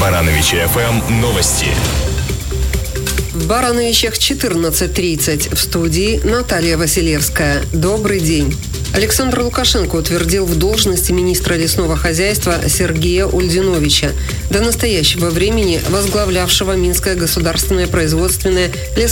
Барановичи ФМ новости. В Барановичах 14:30. В студии Наталья Василевская. Добрый день. Александр Лукашенко утвердил в должности министра лесного хозяйства Сергея Ульдиновича, до настоящего времени возглавлявшего Минское государственное производственное